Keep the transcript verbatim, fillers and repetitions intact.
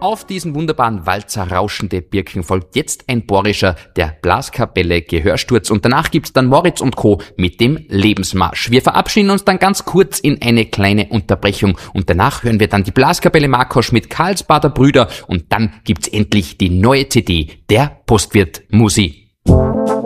auf diesen wunderbaren Walzer Rauschende Birken folgt jetzt ein bohrischer der Blaskapelle Gehörsturz und danach gibt's dann Moritz und Co. mit dem Lebensmarsch. Wir verabschieden uns dann ganz kurz in eine kleine Unterbrechung und danach hören wir dann die Blaskapelle Markosch mit Karlsbader Brüder und dann gibt's endlich die neue C D, der Postwirt Musi.